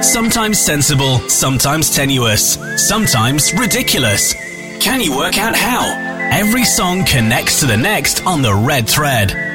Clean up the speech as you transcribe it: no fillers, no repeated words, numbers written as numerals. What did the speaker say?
Sometimes sensible, sometimes tenuous, sometimes ridiculous. Can you work out how? Every song connects to the next on the red thread.